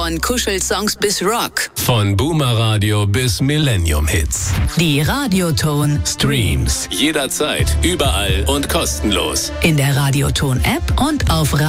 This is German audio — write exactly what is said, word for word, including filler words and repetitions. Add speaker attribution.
Speaker 1: Von Kuschelsongs bis Rock.
Speaker 2: Von Boomer Radio bis Millennium Hits.
Speaker 1: Die Radioton
Speaker 2: Streams. Jederzeit, überall und kostenlos.
Speaker 1: in der Radioton App und auf